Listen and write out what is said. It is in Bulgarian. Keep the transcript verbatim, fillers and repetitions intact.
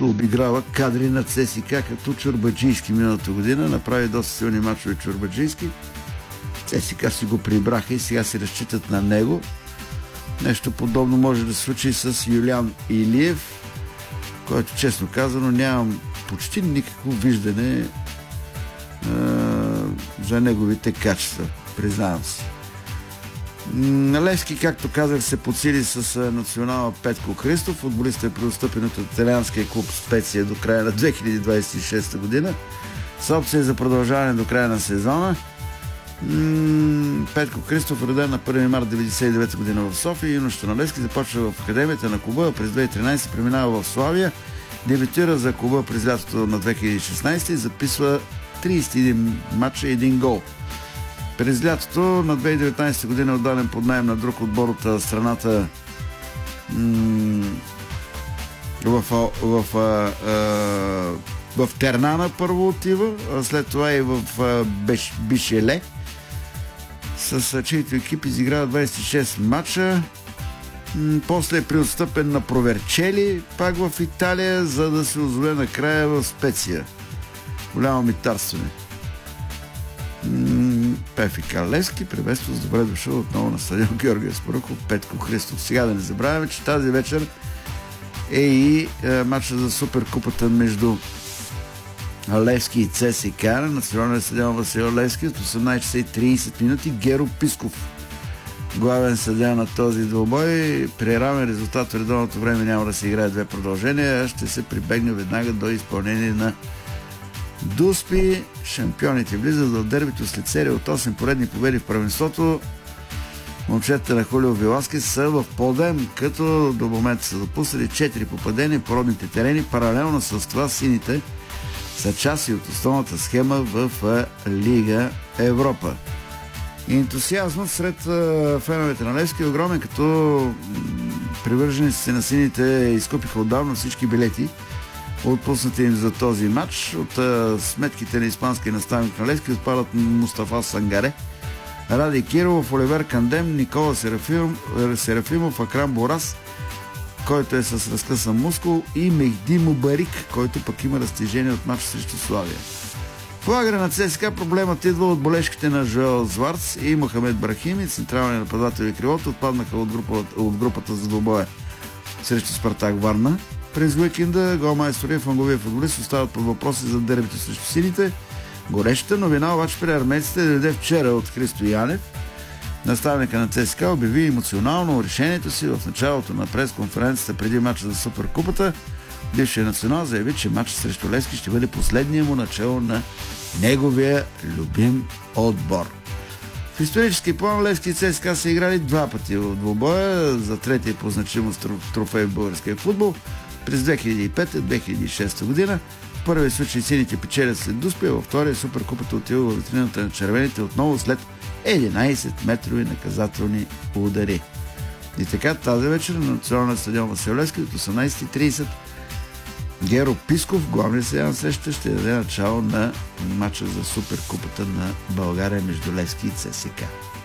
също обиграва кадри на ЦСКА, като Чорбаджийски миналата година направи доста силни мачове Чорбаджийски. ЦСКА си го прибраха и сега си разчитат на него. Нещо подобно може да се случи с Юлиан Илиев, който, честно казано, нямам почти никакво виждане а, за неговите качества. Признавам си. Левски, както казах, се подсили с национала Петко Христов. Футболистът е преотстъпен от италианския клуб Специя до края на две хиляди двадесет и шеста година. С опция за продължаване до края на сезона. Петко Христов, роден на първи март деветдесет и девета година в София. Юношето на Левски започва в академията на клуба, през две хиляди и тринадесета преминава в Славия. Дебютира за клуба през лятото на две хиляди и шестнадесета и записва тридесет и един мача и един гол. През лятото на две хиляди и деветнадесета година е отдаден под наем на друг отбор от страната м- в, в, в, в Тернана първо отива, а след това и в Беш, Бишеле, с чието екип изиграва двадесет и шест мача. М- после е преотстъпен на Проверчели, пак в Италия, за да се озове накрая в Специя. Голямо митарстване. ПФК Левски приветства с добре дошъл отново на стадион Георги Аспарухов Петко Христов. Сега да не забравяме, че тази вечер е и е, матча за Суперкупата между Левски и ЦСКА на националния стадион Васил Левски от осемнадесет часа и тридесет минути. Геро Писков, главен съдия на този двубой. При равен резултат в редовното време няма да се играе две продължения, а ще се прибегне веднага до изпълнение на Дуспи. Шампионите влизат в дербито след серия от осем поредни победи в първенството. Момчета на Хулио Веласкес са в подем, като до момента са допуснали четири попадения по родните терени. Паралелно с това сините са части от основната схема в Лига Европа. Ентусиазмът сред феновете на Левски е огромен, като привържениците на сините изкупиха отдавна всички билети, отпуснати им за този матч. От а, сметките на испанския наставник на Левски отпадат Мустафа Сангаре, Ради Кирилов, Оливер Кандем, Никола Серафим, Серафимов, Акрам Борас, който е с разкъсан мускул, и Мехди Мубарик, който пък има разтежение от матч срещу Славия. В лагера на ЦСКА проблемът идва от болешките на Жоел Зварц и Мохамед Брахими. Централният нападател и крилото отпаднаха от групата, от групата за двубоя срещу Спартак Варна. През уикенда голмайстори и фланговия футболист остават под въпроси за дербито срещу сините. Горещата новина обаче при армейците дойде вчера от Христо Янев. Наставника на ЦСКА обяви емоционално решението си в началото на пресконференцията преди мача за Суперкупата. Бившият национал заяви, че матчът срещу Левски ще бъде последния му начало на неговия любим отбор. В исторически план Левски и ЦСКА са играли два пъти в двубоя за третия по значимост трофей в българския футбол през две хиляди и пета - две хиляди и шеста година. В първия случай сините печелят след Дуспи, а във втория Суперкупата отива в витрината на червените отново след единадесет метрови наказателни удари. И така тази вечер на националния стадион Васил Левски от осемнадесет и тридесет Геро Писков, главният съдия на срещата, ще даде начало на матча за Суперкупата на България между Левски и ЦСКА.